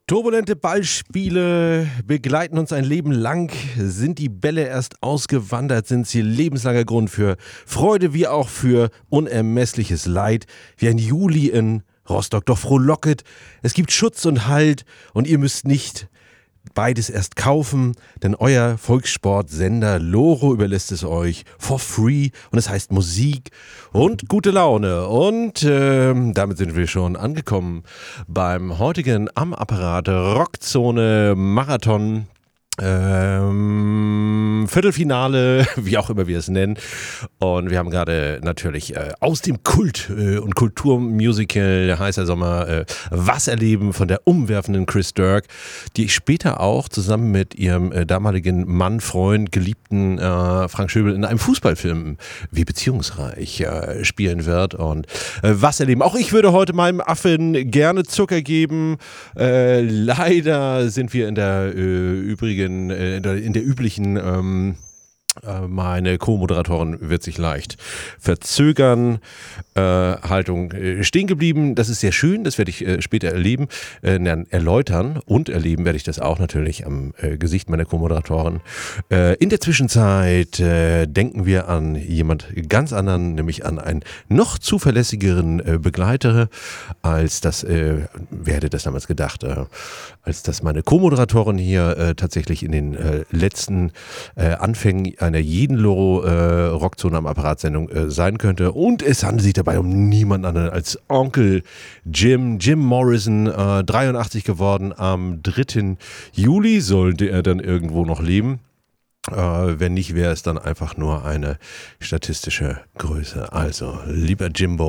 Turbulente Ballspiele begleiten uns ein Leben lang. Sind die Bälle erst ausgewandert, sind sie lebenslanger Grund für Freude wie auch für unermessliches Leid. Wie ein Juli in Rostock. Doch frohlocket, es gibt Schutz und Halt und ihr müsst nicht beides erst kaufen, denn euer Volkssportsender Loro überlässt es euch for free und es heißt Musik und gute Laune. Und damit sind wir schon angekommen beim heutigen am Apparat Rockzone Marathon. Viertelfinale, wie auch immer wir es nennen. Und wir haben gerade natürlich aus dem Kult- und Kulturmusical Heißer Sommer was erleben von der umwerfenden Chris Dirk, die ich später auch zusammen mit ihrem damaligen Mann, Freund, Geliebten Frank Schöbel in einem Fußballfilm wie Beziehungsreich spielen wird. Und was erleben. Auch ich würde heute meinem Affen gerne Zucker geben. Leider sind wir in der übrigen in der üblichen meine Co-Moderatorin wird sich leicht verzögern. Haltung stehen geblieben. Das ist sehr schön. Das werde ich später erläutern und erleben werde ich das auch natürlich am Gesicht meiner Co-Moderatorin. In der Zwischenzeit denken wir an jemand ganz anderen, nämlich an einen noch zuverlässigeren Begleiter, als das, wer hätte das damals gedacht, als das meine Co-Moderatorin hier tatsächlich in den letzten Anfängen einer jeden Loro-Rockzone am Apparatsendung sein könnte. Und es handelt sich dabei um niemand anderen als Onkel Jim Morrison, 83 geworden. Am 3. Juli sollte er dann irgendwo noch leben. Wenn nicht, wäre es dann einfach nur eine statistische Größe. Also, lieber Jimbo,